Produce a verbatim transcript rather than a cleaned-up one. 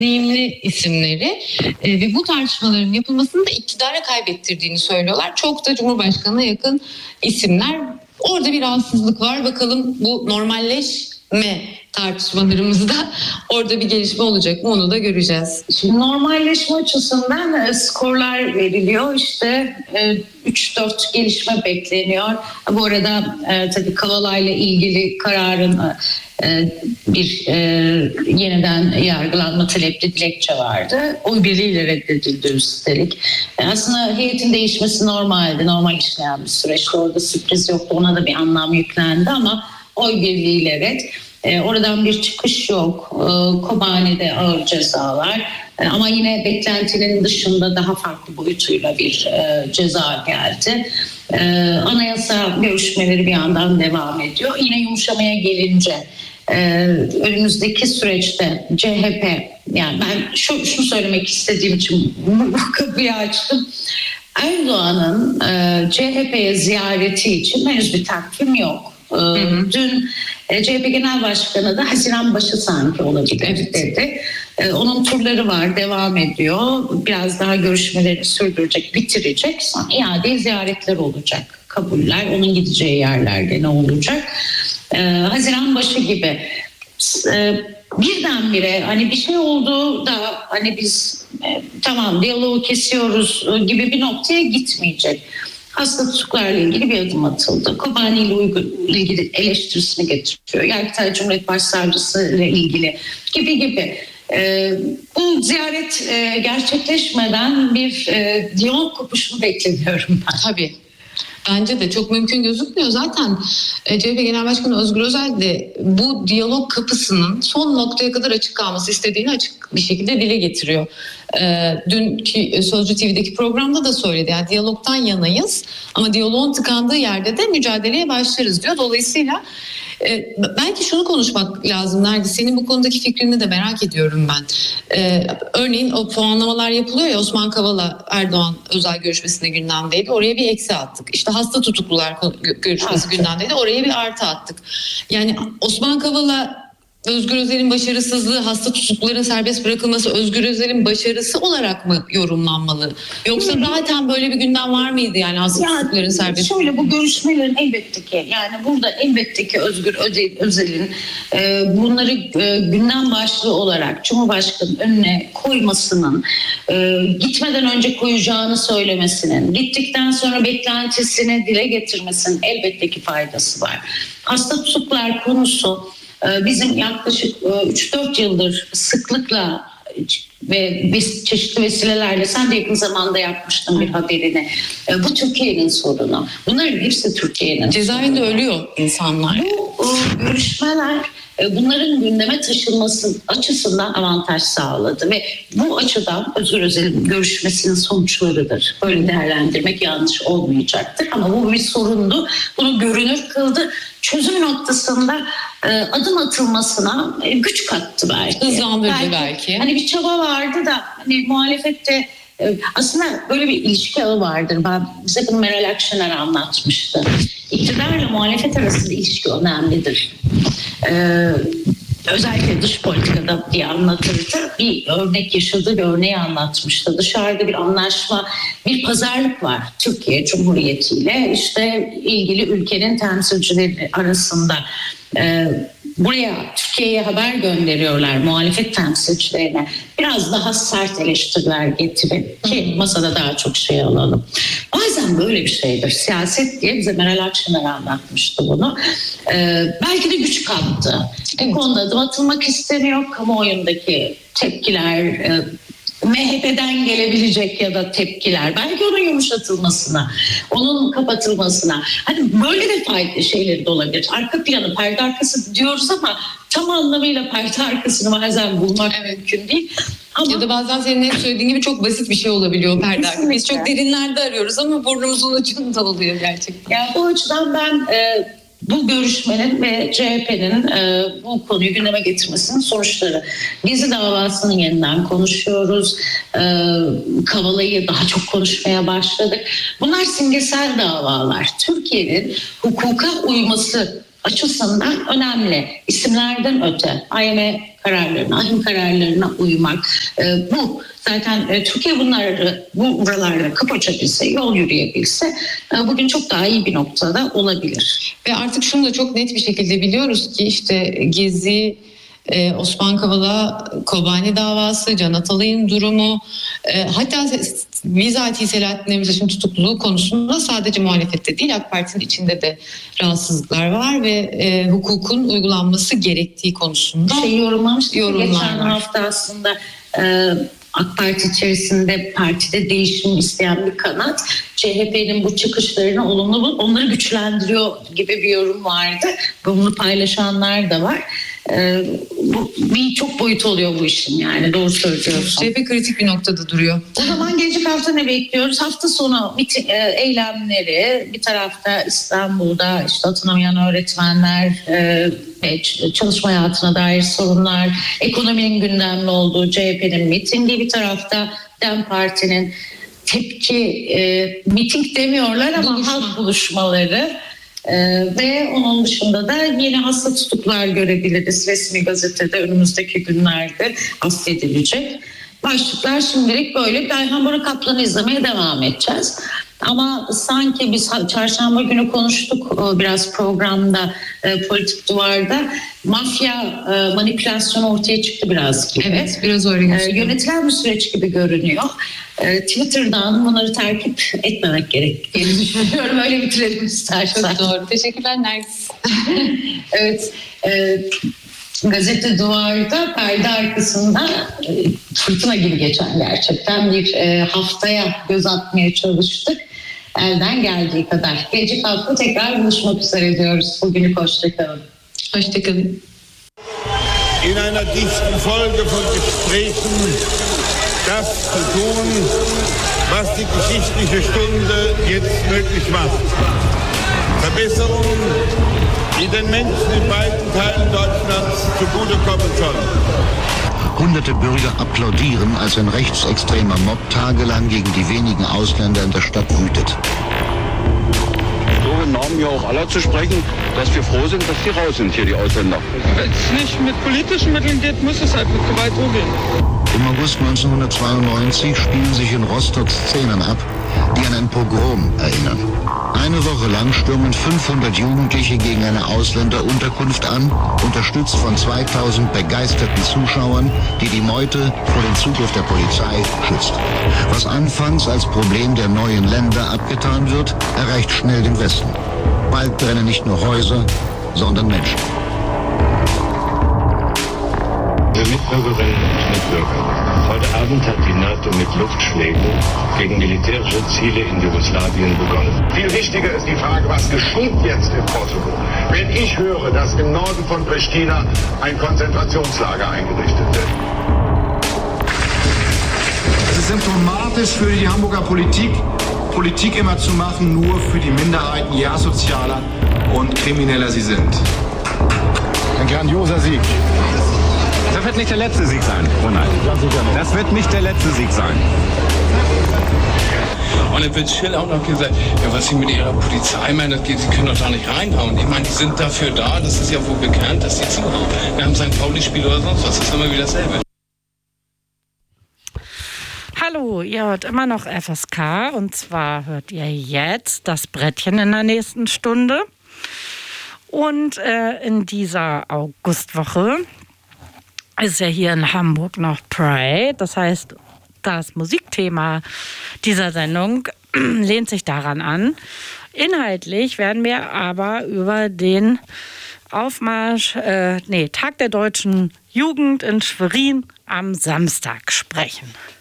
deneyimli isimleri e, ve bu tartışmaların yapılmasını da iktidara kaybettirdiğini söylüyorlar. Çok da Cumhurbaşkanı'na yakın isimler. Orada bir rahatsızlık var. Bakalım bu normalleşme tartışmalarımızda orada bir gelişme olacak mı, onu da göreceğiz. Şimdi normalleşme açısından e, skorlar veriliyor. İşte e, üç dört gelişme bekleniyor. Bu arada e, tabii Kavala'yla ilgili kararın e, bir e, yeniden yargılanma talepli dilekçe vardı. Oy birliğiyle reddedildi üstelik. E, aslında heyetin değişmesi normaldi. Normal işleyen bir süreçti. Orada sürpriz yoktu. Ona da bir anlam yüklendi ama oy birliğiyle red. E, oradan bir çıkış yok. E, Kobani'de ağır cezalar. E, ama yine beklentinin dışında daha farklı boyutuyla bir e, ceza geldi. E, anayasa görüşmeleri bir yandan devam ediyor. Yine yumuşamaya gelince e, önümüzdeki süreçte C H P, yani ben şu, şunu söylemek istediğim için bu, bu kapıyı açtım. Erdoğan'ın e, C H P'ye ziyareti için henüz bir takvim yok. Hı hı. Dün C H P Genel Başkanı da Haziran başı sanki olabilir evet. dedi. Onun turları var, devam ediyor. Biraz daha görüşmeleri sürdürecek, bitirecek. Sonra iade ziyaretler olacak, kabuller. Onun gideceği yerlerde ne olacak? Haziran başı gibi. Birdenbire hani bir şey oldu da hani biz tamam diyaloğu kesiyoruz gibi bir noktaya gitmeyecek. Hasta tutuklarla ilgili bir adım atıldı. Kobani ile ilgili eleştirisini getiriyor. Yargıtay Cumhuriyet Başsavcısı ile ilgili gibi gibi. Ee, bu ziyaret e, gerçekleşmeden bir e, diyalog kopuşunu beklemiyorum ben. Tabii. Bence de çok mümkün gözükmüyor. Zaten C H P Genel Başkanı Özgür Özel de bu diyalog kapısının son noktaya kadar açık kalması istediğini açık bir şekilde dile getiriyor. Dün Sözcü T V'deki programda da söyledi. Yani diyalogtan yanayız ama diyaloğun tıkandığı yerde de mücadeleye başlarız diyor. Dolayısıyla Ee, belki şunu konuşmak lazım Nergis. Senin bu konudaki fikrini de merak ediyorum ben. Ee, örneğin o puanlamalar yapılıyor ya, Osman Kavala Erdoğan özel görüşmesinde gündemdeydi. Oraya bir eksi attık. İşte hasta tutuklular görüşmesi gündemdeydi. Oraya bir artı attık. Yani Osman Kavala Özgür Özel'in başarısızlığı, hasta tutukluların serbest bırakılması Özgür Özel'in başarısı olarak mı yorumlanmalı? Yoksa zaten böyle bir gündem var mıydı yani hasta yani, tutukluların serbest? Şöyle, bu görüşmelerin elbette ki yani burada elbette ki Özgür Özel'in e, bunları e, gündem başlığı olarak Cumhurbaşkanı'nın önüne koymasının, e, gitmeden önce koyacağını söylemesinin, gittikten sonra beklentisini dile getirmesinin elbette ki faydası var. Hasta tutuklular konusu bizim yaklaşık üç dört yıldır sıklıkla ve biz çeşitli vesilelerle, sen de yakın zamanda yapmıştın bir haberini. Bu Türkiye'nin sorunu. Bunların hepsi Türkiye'nin. Cezaevinde ölüyor insanlar. Bu görüşmeler bunların gündeme taşınması açısından avantaj sağladı ve bu açıdan Özgür Özel'in görüşmesinin sonuçlarıdır. Böyle değerlendirmek yanlış olmayacaktır ama bu bir sorundu. Bunu görünür kıldı. Çözüm noktasında e, adım atılmasına e, güç kattı belki. Hızlandırdı belki, belki. Hani bir çaba vardı da hani muhalefette e, aslında böyle bir ilişki ağı vardır. Ben, bize bunu Meral Akşener anlatmıştı. İktidarla muhalefet arasında ilişki önemlidir. Ee, özellikle dış politikada diye anlatırdı. Bir örnek yaşadığı bir örneği anlatmıştı. Dışarıda bir anlaşma, bir pazarlık var Türkiye Cumhuriyeti ile işte ilgili ülkenin temsilcileri arasında. Ee, buraya Türkiye'ye haber gönderiyorlar muhalefet temsilcilerine. Biraz daha sert eleştiriler getirin ki masada daha çok şey alalım. Bazen böyle bir şeydir. Siyaset diye bize Meral Akşener anlatmıştı bunu. Ee, belki de güç kattı. Bu konuda adım atılmak isteniyor. Kamuoyundaki tepkiler, e, M H P'den gelebilecek ya da tepkiler, belki onun yumuşatılmasına, onun kapatılmasına. Hani böyle de faydalı şeyleri de olabilir. Arka planı, perde arkası diyoruz ama tam anlamıyla perde arkasını bazen bulmak evet. mümkün değil. Ama ya da bazen senin hep söylediğin gibi çok basit bir şey olabiliyor perde arkası. Biz çok derinlerde arıyoruz ama burnumuzun ucunda oluyor gerçekten. Yani bu açıdan ben e, bu görüşmenin ve C H P'nin e, bu konuyu gündeme getirmesinin sonuçları. Gezi davasını yeniden konuşuyoruz. E, Kavala'yı daha çok konuşmaya başladık. Bunlar simgesel davalar. Türkiye'nin hukuka uyması açısından önemli. İsimlerden öte A Y M kararlarına, ahim kararlarına uymak. E, bu zaten e, Türkiye bunları bu buralarda kapı açabilse, yol yürüyebilse e, bugün çok daha iyi bir noktada olabilir. Ve artık şunu da çok net bir şekilde biliyoruz ki işte Gezi, Ee, Osman Kavala, Kobani davası, Can Atalay'ın durumu, e, hatta bizatihi Selahattin Demirtaş'ın tutukluluğu konusunda sadece muhalefette değil AK Parti'nin içinde de rahatsızlıklar var ve e, hukukun uygulanması gerektiği konusunda şey yorumlamıştık. yorumlar Geçen var. hafta aslında e, AK Parti içerisinde partide değişim isteyen bir kanat C H P'nin bu çıkışlarını olumlu bulup onları güçlendiriyor gibi bir yorum vardı. Bunu paylaşanlar da var. Ee, bu bir çok boyut oluyor bu işin, yani doğru söylüyorsun. C H P kritik bir noktada duruyor. O zaman gelecek hafta ne bekliyoruz? Hafta sonu miting, e, eylemleri, bir tarafta İstanbul'da işte atanamayan öğretmenler e, ve çalışma hayatına dair sorunlar, ekonominin gündemli olduğu C H P'nin mitingi, bir tarafta DEM Parti'nin tepki, e, miting demiyorlar ama Buluşma. halk buluşmaları. Ee, ve onun dışında da yeni hasta tutuklar görebiliriz resmi gazetede önümüzdeki günlerde affedilecek. Başlıklar şimdilik böyle. Ayhan Bora Kaplan'ı izlemeye devam edeceğiz. Ama sanki biz çarşamba günü konuştuk biraz programda, e, politik duvarda. Mafya e, manipülasyonu ortaya çıktı biraz gibi. Evet, biraz öyle E, gözüküyor. yönetilen bir süreç gibi görünüyor. E, Twitter'dan bunları takip etmemek gerektiğini düşünüyorum. Öyle bitirelim istersen. Çok doğru. Teşekkürler Nergis. Evet. E, Gazete Duvar'da perde arkasında e, fırtına gibi geçen gerçekten bir e, haftaya göz atmaya çalıştık. Elden geldiği kadar. Gelecek hafta tekrar buluşmak üzere diyoruz. Bugünlük hoşçakalın. Hoşçakalın. In einer dichten Folge von Gesprächen das zu tun, was die geschichtliche Stunde jetzt möglich macht. Verbesserungen, die den Menschen in beiden Teilen Deutschlands zugutekommen sollen. Hunderte Bürger applaudieren, als ein rechtsextremer Mob tagelang gegen die wenigen Ausländer in der Stadt wütet. So im Namen ja auch aller zu sprechen, dass wir froh sind, dass die raus sind hier, die Ausländer. Wenn es nicht mit politischen Mitteln geht, muss es halt mit Gewalt so gehen. Im August neunzehnhundertzweiundneunzig spielen sich in Rostock Szenen ab, die an ein Pogrom erinnern. Eine Woche lang stürmen fünfhundert Jugendliche gegen eine Ausländerunterkunft an, unterstützt von zweitausend begeisterten Zuschauern, die die Meute vor dem Zugriff der Polizei schützt. Was anfangs als Problem der neuen Länder abgetan wird, erreicht schnell den Westen. Bald brennen nicht nur Häuser, sondern Menschen. Liebe Mitbürgerinnen und Mitbürger, heute Abend hat die NATO mit Luftschlägen gegen militärische Ziele in Jugoslawien begonnen. Viel wichtiger ist die Frage, was geschieht jetzt im Kosovo? Wenn ich höre, dass im Norden von Pristina ein Konzentrationslager eingerichtet wird. Es ist symptomatisch für die Hamburger Politik, Politik immer zu machen, nur für die Minderheiten, je asozialer und krimineller sie sind. Ein grandioser Sieg. Das wird nicht der letzte Sieg sein, Ronald. Das wird nicht der letzte Sieg sein. Und dann wird Schill auch noch gesagt, ja, was sie mit ihrer Polizei meinen, das geht, sie können doch da nicht reinhauen. Ich meine, die sind dafür da, das ist ja wohl bekannt, dass sie zuhauen. Wir haben Sankt Pauli-Spiel oder sonst was, das ist immer wieder dasselbe. Hallo, ihr hört immer noch F S K und zwar hört ihr jetzt das Brettchen in der nächsten Stunde. Und äh, in dieser Augustwoche ist ja hier in Hamburg noch Pride. Das heißt, das Musikthema dieser Sendung lehnt sich daran an. Inhaltlich werden wir aber über den Aufmarsch, äh, nee, Tag der deutschen Jugend in Schwerin am Samstag sprechen.